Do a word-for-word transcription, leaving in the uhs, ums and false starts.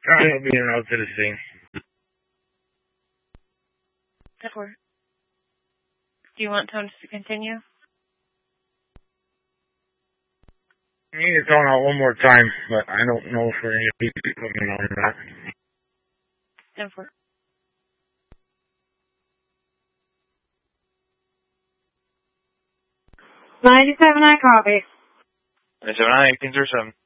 Trying to be out to the scene. That works. Do you want Tones to continue? I need to tone out one more time, but I don't know if we're going to be coming on or not. That works. ninety-seven, I copy. ninety-seven, I, eighteen zero seven.